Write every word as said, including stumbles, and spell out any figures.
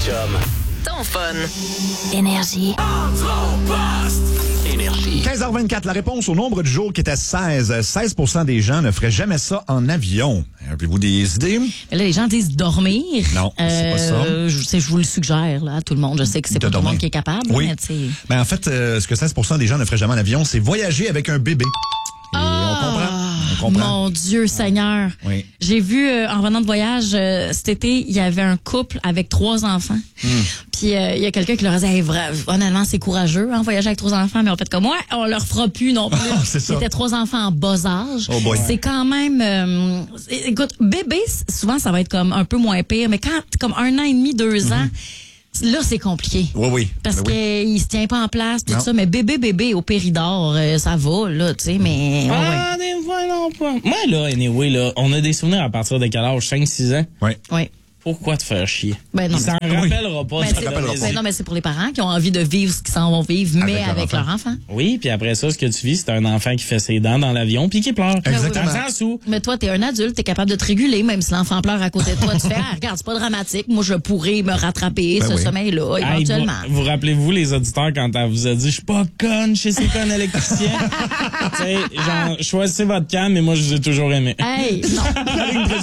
chum. Ton fun. Énergie. Énergie. quinze heures vingt-quatre, la réponse au nombre de jours qui était seize. seize pour cent des gens ne feraient jamais ça en avion. Avez-vous des idées? Là, les gens disent dormir. Non, c'est pas ça. Euh, je, sais, je vous le suggère là, à tout le monde. Je sais que c'est De pas tout le dormir. monde qui est capable. Oui. Mais tu sais. Ben, en fait, euh, ce que seize pour cent des gens ne feraient jamais en avion, c'est voyager avec un bébé. Et on comprend. On comprend. Mon Dieu Seigneur. Oui. J'ai vu, euh, en revenant de voyage, euh, cet été, il y avait un couple avec trois enfants. Hmm. Puis euh, il y a quelqu'un qui leur a dit, hey, vra- honnêtement, c'est courageux, hein, voyager avec trois enfants, mais en fait, comme, ouais, on leur fera plus non plus. C'est ça. C'était trois enfants en bas âge. Oh boy. C'est quand même, euh, écoute, bébé, c- souvent, ça va être comme un peu moins pire, mais quand, comme un an et demi, deux ans, là, c'est compliqué. Oui, oui. Parce Ben oui. qu'il se tient pas en place, tout Non. ça. Mais bébé, bébé, au péridor, euh, ça va, là, tu sais, mais... ouais, ouais. Ah, des fois, non, pas. Moi, là, anyway, là, on a des souvenirs à partir de quel âge? cinq six ans? Oui. Ouais. Pourquoi te faire chier? Ben non, Il s'en mais- rappellera pas. Ben, ça c'est- rappellera pas. ben non, mais c'est pour les parents qui ont envie de vivre ce qu'ils s'en vont vivre, mais Avec leur avec enfant. leur enfant. Oui, puis après ça, ce que tu vis, c'est un enfant qui fait ses dents dans l'avion puis qui pleure. Exactement. Dans le sens où, Mais toi, t'es un adulte, t'es capable de te réguler, même si l'enfant pleure à côté de toi. Tu fais, ah, regarde, c'est pas dramatique. Moi, je pourrais me rattraper Ben ce oui. sommeil-là, Hey, éventuellement. vous, vous rappelez-vous, les auditeurs, quand elle vous a dit « Je suis pas conne, je sais c'est quoi un électricien. » Tu sais, genre, choisissez votre calme, mais moi, je vous ai toujours aimé. Hey, non.